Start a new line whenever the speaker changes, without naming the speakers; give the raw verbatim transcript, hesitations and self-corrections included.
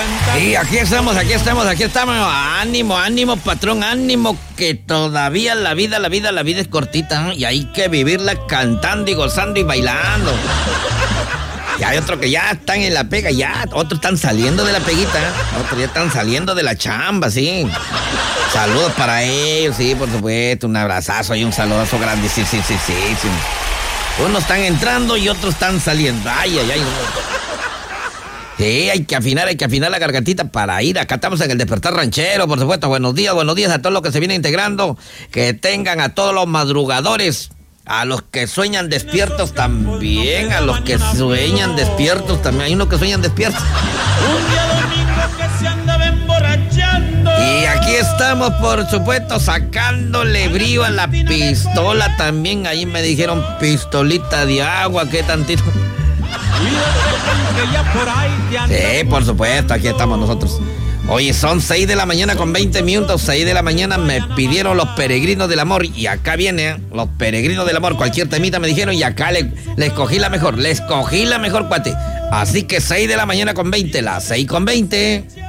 Y aquí estamos, aquí estamos, aquí estamos. Ánimo, ánimo, patrón, ánimo, que todavía la vida, la vida, la vida es cortita, ¿eh? Y hay que vivirla cantando y gozando y bailando. Y hay otros que ya están en la pega, ya, otros están saliendo de la peguita, otros ya están saliendo de la chamba, sí. Saludos para ellos, sí, por supuesto, un abrazazo y un saludazo grande, sí, sí, sí, sí, sí. Unos están entrando y otros están saliendo, ay, ay, ay. Sí, hay que afinar, hay que afinar la gargantita para ir. Acá estamos en el Despertar Ranchero, por supuesto. Buenos días, buenos días a todos los que se vienen integrando. Que tengan a todos los madrugadores, a los que sueñan despiertos también, a los que sueñan despiertos también. Hay unos que sueñan despiertos.
Un día domingo que se andaba emborrachando.
Y aquí estamos, por supuesto, sacándole brío a la pistola también. Ahí me dijeron pistolita de agua, ¿qué tantito? Sí, por supuesto, aquí estamos nosotros. Oye, son seis de la mañana con veinte minutos, seis de la mañana me pidieron los peregrinos del amor. Y acá viene, ¿eh? Los peregrinos del amor, cualquier temita me dijeron y acá le, le escogí la mejor, le escogí la mejor, cuate. Así que seis de la mañana con veinte, las seis con veinte.